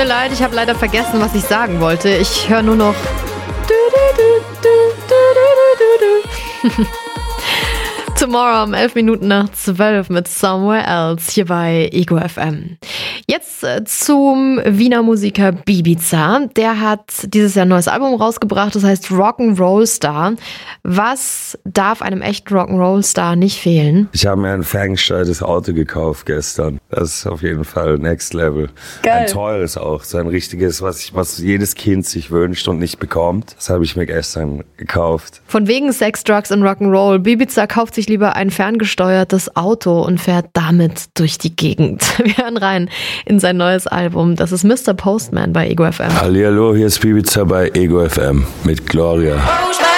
mir leid, ich habe leider vergessen, was ich sagen wollte. Ich höre nur noch... Tomorrow um 11 Minuten nach 12 mit Somewhere Else hier bei Ego FM. Jetzt zum Wiener Musiker Bibiza. Der hat dieses Jahr ein neues Album rausgebracht, das heißt Rock'n'Roll Star. Was darf einem echten Rock'n'Roll Star nicht fehlen? Ich habe mir ein ferngesteuertes Auto gekauft gestern. Das ist auf jeden Fall Next Level. Geil. Ein teures auch, so ein richtiges, was jedes Kind sich wünscht und nicht bekommt. Das habe ich mir gestern gekauft. Von wegen Sex, Drugs und Rock'n'Roll. Bibiza kauft sich lieber ein ferngesteuertes Auto und fährt damit durch die Gegend. Wir hören rein in sein neues Album. Das ist Mr. Postman bei Ego FM. Hallihallo, hier ist Bibiza bei Ego FM mit Gloria.